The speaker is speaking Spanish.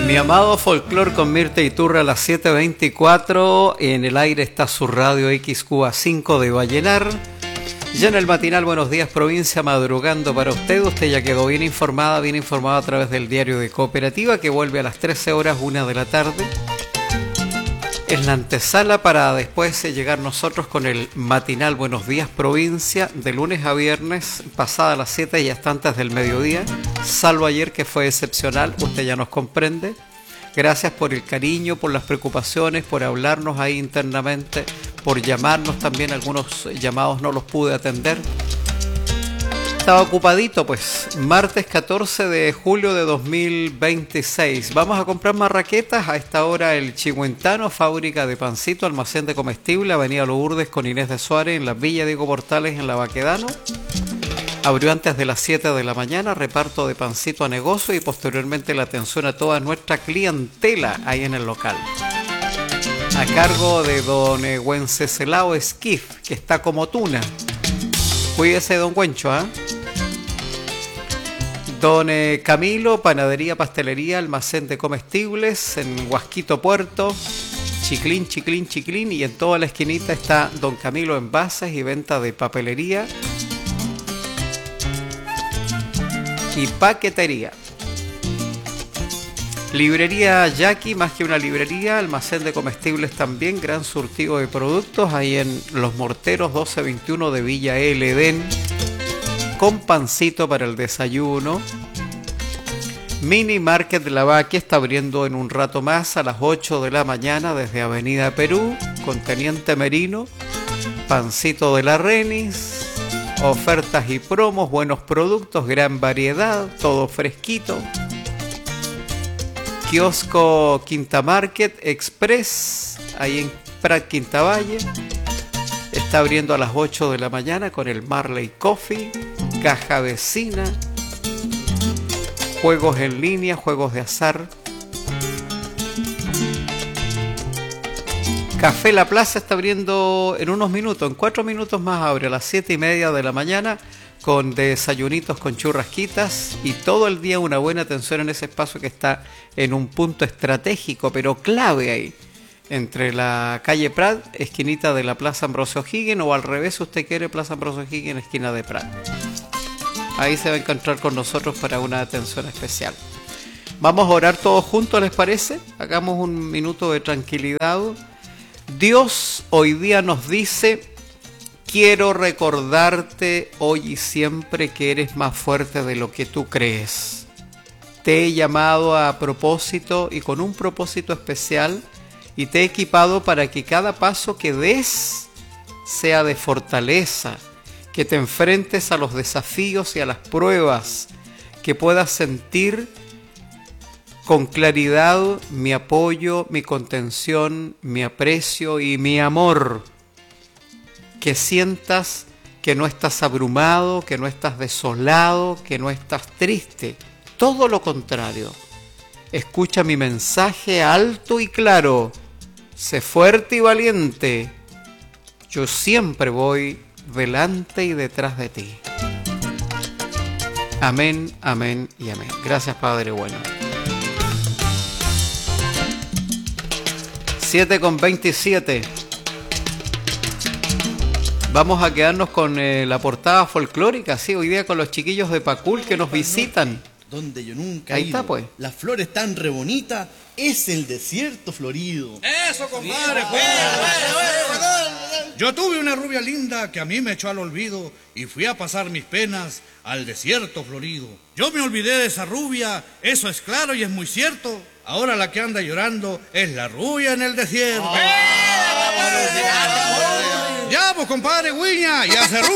Mi amado folclor con Mirta Iturra a las 7:24. En el aire está su radio XQA5 de Vallenar. Ya en el matinal Buenos Días Provincia, madrugando para usted. Usted ya quedó bien informada a través del diario de Cooperativa, que vuelve a las 13 horas, 1 de la tarde. Es la antesala para después llegar nosotros con el matinal Buenos Días Provincia, de lunes a viernes, pasada las 7 y hasta antes del mediodía, salvo ayer que fue excepcional, usted ya nos comprende. Gracias por el cariño, por las preocupaciones, por hablarnos ahí internamente, por llamarnos también. Algunos llamados no los pude atender. Estaba ocupadito, pues. Martes 14 de julio de 2026. Vamos a comprar marraquetas. A esta hora el Chihuentano, fábrica de pancito, almacén de comestible, Avenida Lourdes con Inés de Suárez, en la Villa Diego Portales, en la Baquedano. Abrió antes de las 7 de la mañana, reparto de pancito a negocio y posteriormente la atención a toda nuestra clientela ahí en el local. A cargo de don Wenceslao Esquif, que está como tuna. Cuídese, don Güencho, ¿ah? Don Camilo, panadería, pastelería, almacén de comestibles en Huasquito Puerto, Chiclín, Chiclín, Chiclín, y en toda la esquinita está don Camilo Envases y venta de papelería y paquetería. Librería Jackie, más que una librería, almacén de comestibles también, gran surtido de productos ahí en Los Morteros 1221 de Villa El Edén, con pancito para el desayuno. Mini Market de la Vaquia está abriendo en un rato más a las 8 de la mañana desde Avenida Perú, con Teniente Merino, pancito de la Renis, ofertas y promos, buenos productos, gran variedad, todo fresquito. Kiosco Quinta Market Express, ahí en Prat Quinta Valle, está abriendo a las 8 de la mañana con el Marley Coffee, caja vecina, juegos en línea, juegos de azar. Café La Plaza está abriendo en unos minutos, en 4 minutos más abre, a las 7:30 de la mañana, con desayunitos con churrasquitas y todo el día una buena atención en ese espacio que está en un punto estratégico, pero clave ahí, entre la calle Prat, esquinita de la Plaza Ambrosio O'Higgins, o al revés, si usted quiere, Plaza Ambrosio O'Higgins, esquina de Prat. Ahí se va a encontrar con nosotros para una atención especial. Vamos a orar todos juntos, ¿les parece? Hagamos un minuto de tranquilidad. Dios hoy día nos dice: quiero recordarte hoy y siempre que eres más fuerte de lo que tú crees. Te he llamado a propósito y con un propósito especial, y te he equipado para que cada paso que des sea de fortaleza, que te enfrentes a los desafíos y a las pruebas, que puedas sentir con claridad mi apoyo, mi contención, mi aprecio y mi amor. Que sientas que no estás abrumado, que no estás desolado, que no estás triste. Todo lo contrario. Escucha mi mensaje alto y claro. Sé fuerte y valiente. Yo siempre voy delante y detrás de ti. Amén, amén y amén. Gracias, Padre bueno. 7:27. Vamos a quedarnos con la portada folclórica, sí, hoy día con los chiquillos de Pacul que nos visitan. Donde yo nunca he ido. Ahí está, pues. Las flores tan re bonitas, es el desierto florido. Eso, compadre. Yo tuve una rubia linda que a mí me echó al olvido y fui a pasar mis penas al desierto florido. Yo me olvidé de esa rubia, eso es claro y es muy cierto. Ahora la que anda llorando es la rubia en el desierto. Ya, pues, compadre Guiña, ya se